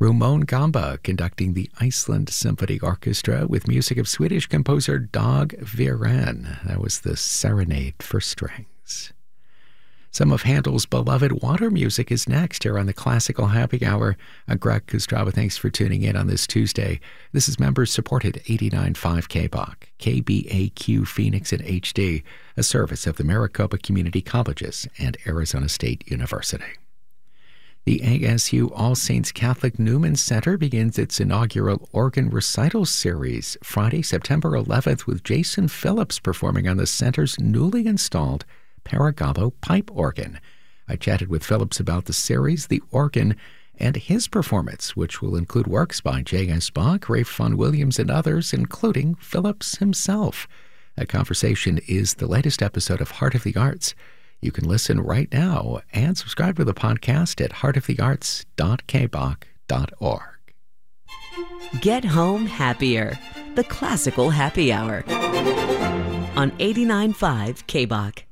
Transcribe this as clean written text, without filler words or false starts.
Ramon Gamba conducting the Iceland Symphony Orchestra with music of Swedish composer Dag Viren. That was the Serenade for Strings. Some of Handel's beloved water music is next here on the Classical Happy Hour. I'm Greg Kostrava. Thanks for tuning in on this Tuesday. This is members-supported 89.5 KBOC, KBAQ Phoenix in HD, a service of the Maricopa Community Colleges and Arizona State University. The ASU All Saints Catholic Newman Center begins its inaugural organ recital series Friday, September 11th, with Jason Phillips performing on the center's newly installed Paragalo pipe organ. I chatted with Phillips about the series, the organ, and his performance, which will include works by J.S. Bach, Ralph Vaughan Williams, and others, including Phillips himself. That conversation is the latest episode of Heart of the Arts. You can listen right now and subscribe to the podcast at heartofthearts.kbach.org. Get home happier. The Classical Happy Hour on 89.5 KBOC.